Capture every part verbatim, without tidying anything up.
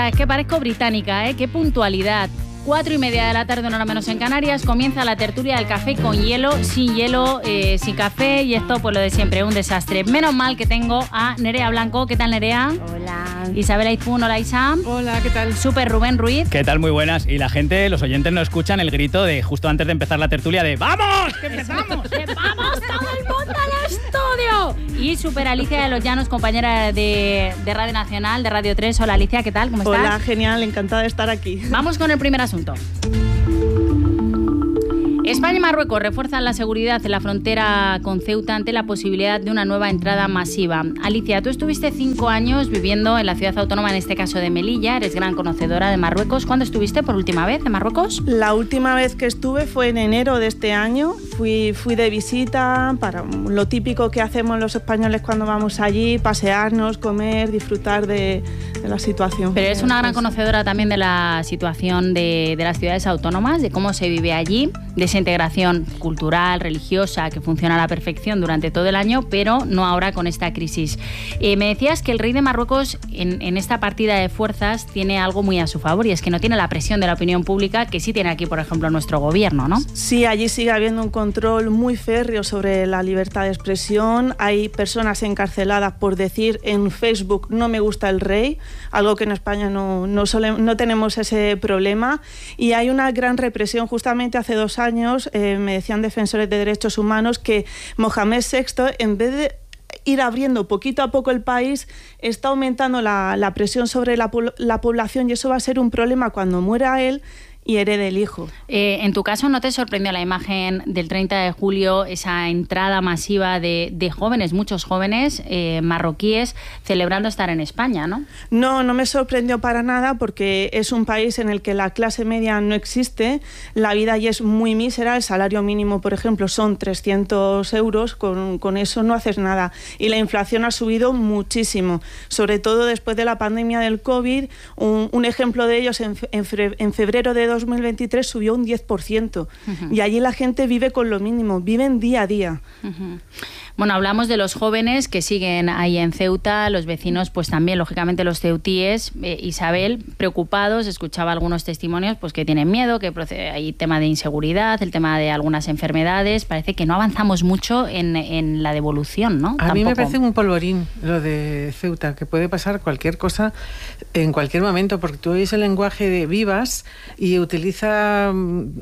es que parezco británica, ¿eh? Qué puntualidad. Cuatro y media de la tarde, una hora menos en Canarias, comienza la tertulia del café con hielo, sin hielo, eh, sin café y esto pues lo de siempre, un desastre. Menos mal que tengo a Nerea Blanco. ¿Qué tal, Nerea? Hola. Isabel Aizpún, hola Isa. Hola, ¿qué tal? Súper Rubén Ruiz. ¿Qué tal? Muy buenas. Y la gente, los oyentes no escuchan el grito de justo antes de empezar la tertulia de ¡vamos! ¡Que empezamos! ¡Que vamos todo el mundo al estudio! Y súper Alicia de los Llanos, compañera de, de Radio Nacional, de Radio tres. Hola Alicia, ¿qué tal? ¿Cómo estás? Hola, genial, encantada de estar aquí. Vamos con el primer asunto. España y Marruecos refuerzan la seguridad en la frontera con Ceuta ante la posibilidad de una nueva entrada masiva. Alicia, tú estuviste cinco años viviendo en la ciudad autónoma, en este caso de Melilla, eres gran conocedora de Marruecos. ¿Cuándo estuviste por última vez en Marruecos? La última vez que estuve fue en enero de este año. Fui, fui de visita para lo típico que hacemos los españoles cuando vamos allí, pasearnos, comer, disfrutar de, de la situación. Pero eres una gran conocedora también de la situación de, de las ciudades autónomas, de cómo se vive allí, de esa integración cultural, religiosa, que funciona a la perfección durante todo el año, pero no ahora con esta crisis. Eh, me decías que el rey de Marruecos en, en esta partida de fuerzas tiene algo muy a su favor, y es que no tiene la presión de la opinión pública que sí tiene aquí, por ejemplo, nuestro gobierno, ¿no? Sí, allí sigue habiendo un control muy férreo sobre la libertad de expresión. Hay personas encarceladas por decir en Facebook no me gusta el rey, algo que en España no, no, sole, no tenemos ese problema, y hay una gran represión. Justamente hace dos años Eh, me decían defensores de derechos humanos que Mohamed sexto, en vez de ir abriendo poquito a poco el país, está aumentando la, la presión sobre la, la población, y eso va a ser un problema cuando muera él y herede el hijo. Eh, en tu caso, ¿no te sorprendió la imagen del treinta de julio, esa entrada masiva de, de jóvenes, muchos jóvenes eh, marroquíes, celebrando estar en España, ¿no? No, no me sorprendió para nada, porque es un país en el que la clase media no existe, la vida allí es muy mísera, el salario mínimo, por ejemplo, son trescientos euros, con, con eso no haces nada, y la inflación ha subido muchísimo, sobre todo después de la pandemia del COVID. Un, un ejemplo de ellos, en, en, en febrero de dos mil veintitrés subió un diez por ciento, uh-huh. Y allí la gente vive con lo mínimo, viven día a día. Uh-huh. Bueno, hablamos de los jóvenes que siguen ahí en Ceuta, los vecinos, pues también, lógicamente, los ceutíes. Eh, Isabel, preocupados, escuchaba algunos testimonios pues que tienen miedo, que hay tema de inseguridad, el tema de algunas enfermedades. Parece que no avanzamos mucho en, en la devolución, ¿no? A Tampoco. mí me parece un polvorín lo de Ceuta, que puede pasar cualquier cosa en cualquier momento, porque tú oyes el lenguaje de Vivas y utiliza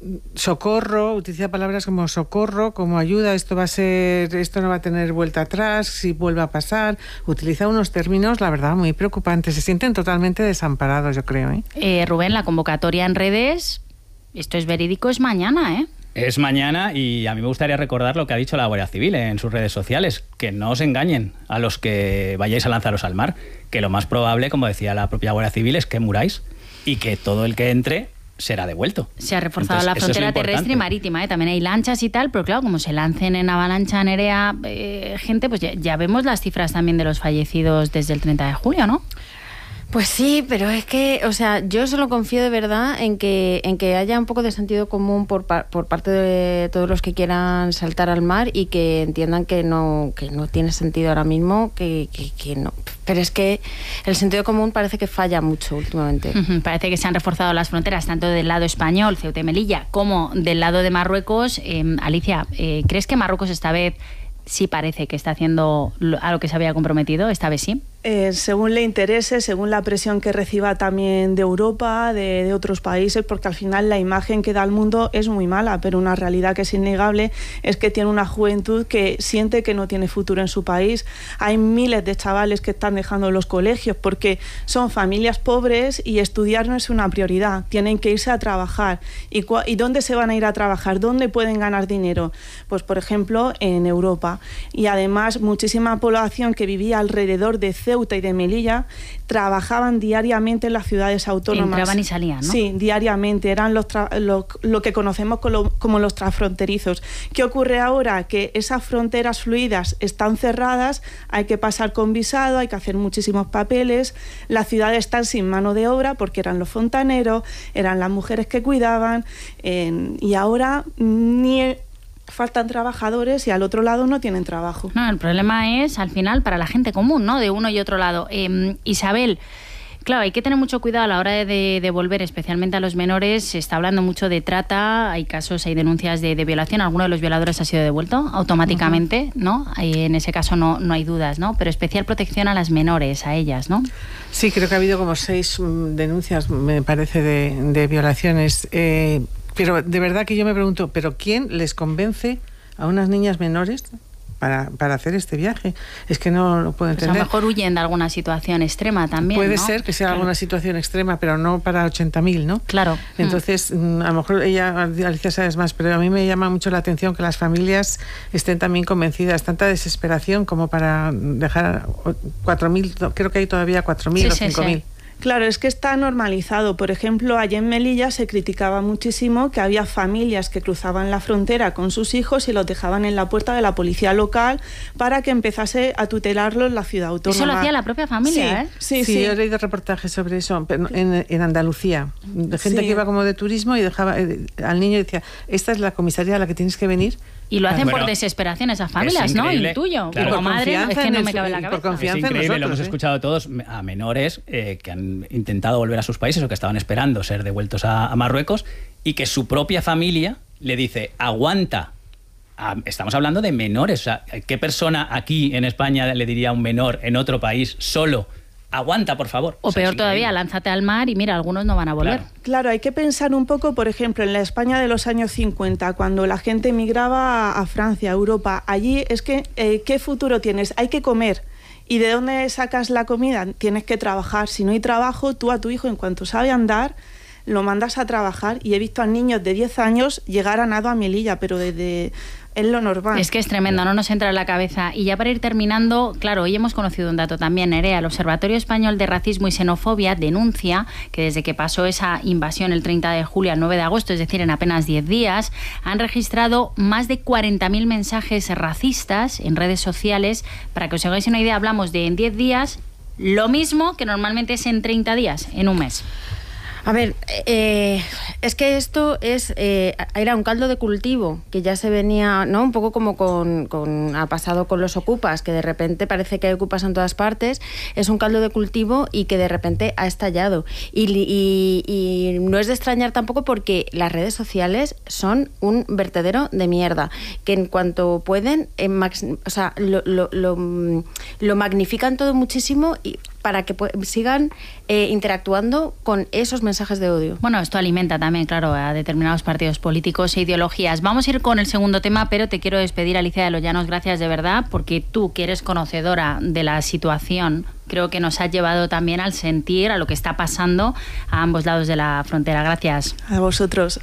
socorro, utiliza palabras como socorro, como ayuda, esto va a ser, esto no va a tener vuelta atrás, si vuelve a pasar. Utiliza unos términos, la verdad, muy preocupantes. Se sienten totalmente desamparados, yo creo, ¿eh? Eh, Rubén, la convocatoria en redes, esto es verídico, es mañana, ¿eh? Es mañana, y a mí me gustaría recordar lo que ha dicho la Guardia Civil en sus redes sociales, que no os engañen a los que vayáis a lanzaros al mar, que lo más probable, como decía la propia Guardia Civil, es que muráis y que todo el que entre será devuelto. Se ha reforzado Entonces, la frontera terrestre y marítima, ¿eh? También hay lanchas y tal, pero claro, como se lancen en avalancha, Nerea, eh, gente, pues ya, ya vemos las cifras también de los fallecidos desde el treinta de julio, ¿no? Pues sí, pero es que, o sea, yo solo confío de verdad en que en que haya un poco de sentido común por, por parte de todos los que quieran saltar al mar, y que entiendan que no que no tiene sentido ahora mismo, que, que, que no. Pero es que el sentido común parece que falla mucho últimamente. Uh-huh. Parece que se han reforzado las fronteras tanto del lado español, Ceuta y Melilla, como del lado de Marruecos. Eh, Alicia, eh, ¿crees que Marruecos esta vez sí parece que está haciendo a lo que se había comprometido? ¿Esta vez sí? Eh, según le interese, según la presión que reciba también de Europa, de, de otros países, porque al final la imagen que da al mundo es muy mala, pero una realidad que es innegable es que tiene una juventud que siente que no tiene futuro en su país. Hay miles de chavales que están dejando los colegios porque son familias pobres y estudiar no es una prioridad, tienen que irse a trabajar. ¿Y, cu- y dónde se van a ir a trabajar? ¿Dónde pueden ganar dinero? Pues, por ejemplo, en Europa. Y además, muchísima población que vivía alrededor de Ceuta y de Melilla trabajaban diariamente en las ciudades autónomas. Entraban y salían, ¿no? Sí, diariamente. Eran los tra- lo, lo que conocemos como, como los transfronterizos. ¿Qué ocurre ahora? Que esas fronteras fluidas están cerradas, hay que pasar con visado, hay que hacer muchísimos papeles, las ciudades están sin mano de obra porque eran los fontaneros, eran las mujeres que cuidaban, eh, y ahora ni... faltan trabajadores y al otro lado no tienen trabajo. No, el problema es, al final, para la gente común, ¿no? De uno y otro lado. Eh, Isabel, Claro, hay que tener mucho cuidado a la hora de devolver, especialmente a los menores. Se está hablando mucho de trata, hay casos, hay denuncias de, de violación. ¿Alguno de los violadores ha sido devuelto automáticamente? Uh-huh. ¿No? Ahí, en ese caso no, no hay dudas, ¿no? Pero especial protección a las menores, a ellas, ¿no? Sí, creo que ha habido como seis denuncias, me parece, de, de violaciones. Eh, pero de verdad que yo me pregunto, ¿pero quién les convence a unas niñas menores para, para hacer este viaje? Es que no lo puedo entender. Pues a lo mejor huyen de alguna situación extrema también, Puede ¿no? ser que sea claro. alguna situación extrema, pero no para ochenta mil, ¿no? Claro. Entonces, mm. a lo mejor ella, Alicia, sabes más, pero a mí me llama mucho la atención que las familias estén también convencidas, tanta desesperación como para dejar cuatro mil, creo que hay todavía cuatro mil sí, o sí, cinco mil. Sí. Claro, es que está normalizado. Por ejemplo, allí en Melilla se criticaba muchísimo que había familias que cruzaban la frontera con sus hijos y los dejaban en la puerta de la policía local para que empezase a tutelarlos la ciudad autónoma. Eso lo hacía la propia familia, sí, ¿eh? Sí, sí, sí. Yo he leído reportajes sobre eso en, en Andalucía, de gente sí. que iba como de turismo y dejaba eh, al niño y decía, esta es la comisaría a la que tienes que venir. Y lo hacen bueno, por desesperación esas familias, ¿no? Intuyo. Claro. Como madre, es que no me cabe en la cabeza. Por confianza es increíble, en nosotros, lo hemos ¿eh? escuchado todos a menores eh, que han intentado volver a sus países o que estaban esperando ser devueltos a, a Marruecos y que su propia familia le dice, aguanta. A, estamos hablando de menores. O sea, ¿qué persona aquí en España le diría a un menor en otro país solo? Aguanta, por favor. O, o sea, peor todavía, lánzate al mar y mira, algunos no van a volver. Claro. claro, hay que pensar un poco, por ejemplo, en la España de los años cincuenta, cuando la gente emigraba a Francia, a Europa. Allí es que, eh, ¿qué futuro tienes? Hay que comer. ¿Y de dónde sacas la comida? Tienes que trabajar. Si no hay trabajo, tú a tu hijo, en cuanto sabe andar, lo mandas a trabajar. Y he visto a niños de diez años llegar a nado a Melilla, pero desde... es lo normal. Es que es tremendo, no nos entra en la cabeza. Y ya para ir terminando, claro, hoy hemos conocido un dato también, Nerea. El Observatorio Español de Racismo y Xenofobia denuncia que desde que pasó esa invasión el treinta de julio al nueve de agosto, es decir, en apenas diez días, han registrado más de cuarenta mil mensajes racistas en redes sociales. Para que os hagáis una idea, hablamos de en diez días lo mismo que normalmente es en treinta días, en un mes. A ver, eh, es que esto es eh, era un caldo de cultivo que ya se venía, ¿no? Un poco como con, con ha pasado con los ocupas, que de repente parece que hay ocupas en todas partes. Es un caldo de cultivo y que de repente ha estallado. Y, y, y no es de extrañar tampoco porque las redes sociales son un vertedero de mierda, que en cuanto pueden, en max, o sea, lo, lo, lo, lo magnifican todo muchísimo y para que sigan eh, interactuando con esos mensajes de odio. Bueno, esto alimenta también, claro, a determinados partidos políticos e ideologías. Vamos a ir con el segundo tema, pero te quiero despedir, Alicia de los Llanos, gracias de verdad, porque tú, que eres conocedora de la situación, creo que nos has llevado también al sentir, a lo que está pasando a ambos lados de la frontera. Gracias. A vosotros.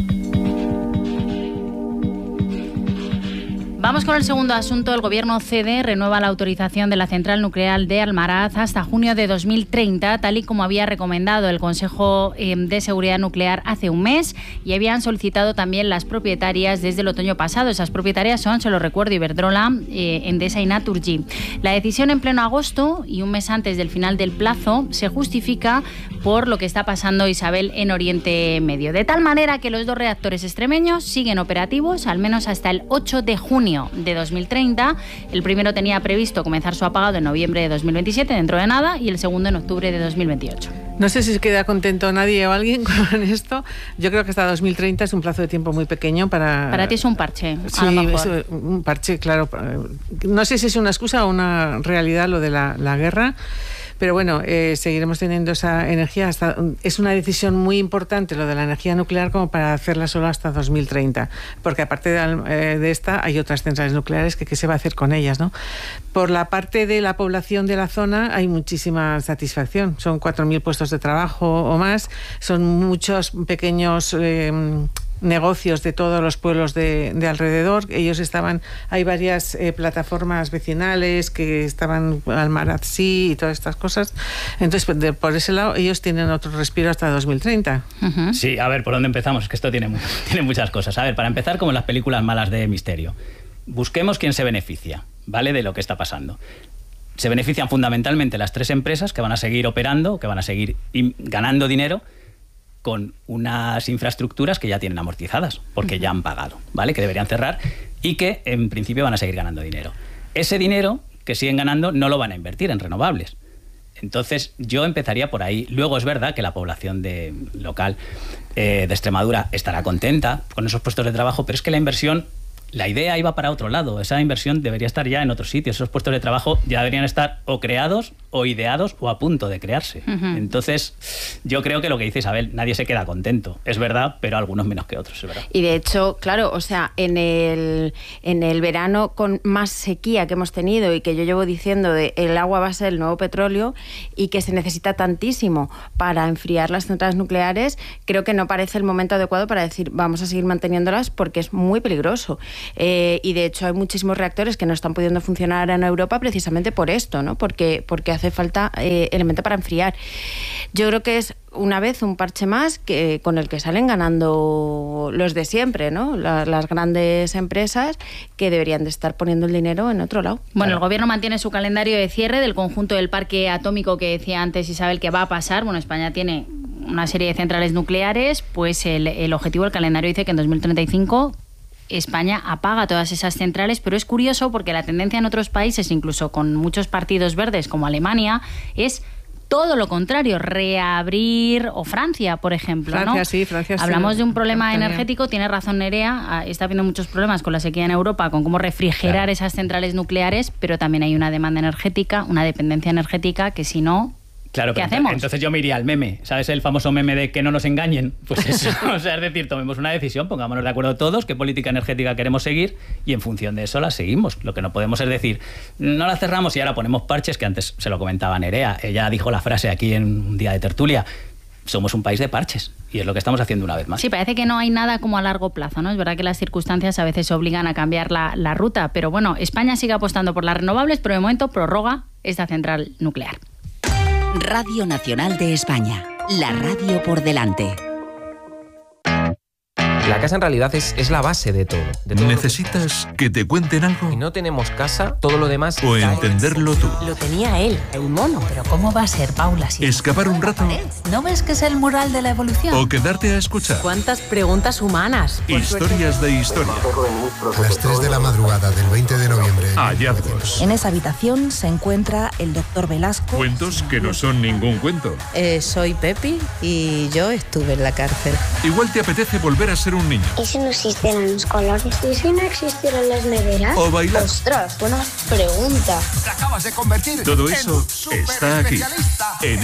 Vamos con el segundo asunto. El gobierno cede, renueva la autorización de la central nuclear de Almaraz hasta junio de dos mil treinta, tal y como había recomendado el Consejo de Seguridad Nuclear hace un mes, y habían solicitado también las propietarias desde el otoño pasado. Esas propietarias son, se lo recuerdo, Iberdrola, eh, Endesa y Naturgy. La decisión en pleno agosto y un mes antes del final del plazo se justifica por lo que está pasando, Isabel, en Oriente Medio. De tal manera que los dos reactores extremeños siguen operativos al menos hasta el ocho de junio de dos mil treinta. El primero tenía previsto comenzar su apagado en noviembre de dos mil veintisiete, dentro de nada, y el segundo en octubre de dos mil veintiocho. No sé si se queda contento nadie o alguien con esto. Yo creo que hasta dos mil treinta es un plazo de tiempo muy pequeño para... Para ti es un parche, sí, a lo mejor. Es un parche, claro. No sé si es una excusa o una realidad lo de la, la guerra. Pero bueno, eh, seguiremos teniendo esa energía. Hasta, es una decisión muy importante lo de la energía nuclear como para hacerla solo hasta dos mil treinta, porque aparte de, eh, de esta hay otras centrales nucleares que qué se va a hacer con ellas, ¿no? Por la parte de la población de la zona hay muchísima satisfacción. Son cuatro mil puestos de trabajo o más, son muchos pequeños... Eh, negocios de todos los pueblos de, de alrededor. Ellos estaban, hay varias eh, plataformas vecinales que estaban Almaraz sí y todas estas cosas. Entonces, de, por ese lado, ellos tienen otro respiro hasta dos mil treinta. Uh-huh. Sí, a ver, ¿por dónde empezamos? Es que esto tiene, tiene muchas cosas. A ver, para empezar, como en las películas malas de misterio, busquemos quién se beneficia, ¿vale?, de lo que está pasando. Se benefician fundamentalmente las tres empresas que van a seguir operando, que van a seguir ganando dinero con unas infraestructuras que ya tienen amortizadas, porque ya han pagado, ¿vale?, que deberían cerrar y que en principio van a seguir ganando dinero. Ese dinero que siguen ganando no lo van a invertir en renovables. Entonces yo empezaría por ahí. Luego es verdad que la población de, local eh, de Extremadura estará contenta con esos puestos de trabajo, pero es que la inversión, la idea iba para otro lado. Esa inversión debería estar ya en otros sitios. Esos puestos de trabajo ya deberían estar o creados o ideados o a punto de crearse. Uh-huh. Entonces, yo creo que lo que dice Isabel, nadie se queda contento. Es verdad, pero algunos menos que otros, es verdad. Y de hecho, claro, o sea, en el, en el verano con más sequía que hemos tenido y que yo llevo diciendo de el agua va a ser el nuevo petróleo y que se necesita tantísimo para enfriar las centrales nucleares, creo que no parece el momento adecuado para decir vamos a seguir manteniéndolas porque es muy peligroso. Eh, y de hecho hay muchísimos reactores que no están pudiendo funcionar en Europa precisamente por esto, ¿no? Porque, porque hace falta eh, elemento para enfriar. Yo creo que es una vez un parche más que, con el que salen ganando los de siempre, ¿no? La, las grandes empresas que deberían de estar poniendo el dinero en otro lado. Bueno, claro. El gobierno mantiene su calendario de cierre del conjunto del parque atómico que decía antes Isabel que va a pasar. Bueno, España tiene una serie de centrales nucleares, pues el, el objetivo del calendario dice que en dos mil treinta y cinco España apaga todas esas centrales, pero es curioso porque la tendencia en otros países, incluso con muchos partidos verdes como Alemania, es todo lo contrario, reabrir, o Francia, por ejemplo. Francia, ¿no? sí, Francia Hablamos sí, de un problema Francia. energético, tiene razón Nerea, está habiendo muchos problemas con la sequía en Europa, con cómo refrigerar claro. esas centrales nucleares, pero también hay una demanda energética, una dependencia energética que si no... Claro, ¿qué pero hacemos? Entonces yo me iría al meme, ¿sabes? El famoso meme de que no nos engañen. Pues eso, o sea, es decir, tomemos una decisión, pongámonos de acuerdo todos, qué política energética queremos seguir y en función de eso la seguimos. Lo que no podemos es decir, no la cerramos y ahora ponemos parches, que antes se lo comentaba Nerea. Ella dijo la frase aquí en un día de tertulia, somos un país de parches y es lo que estamos haciendo una vez más. Sí, parece que no hay nada como a largo plazo, ¿no? Es verdad que las circunstancias a veces obligan a cambiar la, la ruta, pero bueno, España sigue apostando por las renovables, pero de momento prorroga esta central nuclear. Radio Nacional de España, la radio por delante. La casa en realidad es, es la base de todo. De todo ¿Necesitas que te cuenten algo? Si no tenemos casa, todo lo demás... O entenderlo tú. Lo tenía él, el mono. Pero ¿cómo va a ser, Paula? Si ¿Escapar un rato? ¿No ves que es el mural de la evolución? ¿O quedarte a escuchar? ¿Cuántas preguntas humanas? Historias de historia. A las tres de la madrugada del veinte de noviembre... Hallazgos. En esa habitación se encuentra el doctor Velasco. Cuentos que no son ningún cuento. Eh, soy Pepi y yo estuve en la cárcel. Igual te apetece volver a ser un niño. ¿Y si no existieran los colores? ¿Y si no existieran las neveras? O bailar. Ostras, buena pregunta. Te acabas de convertir Todo eso está aquí. En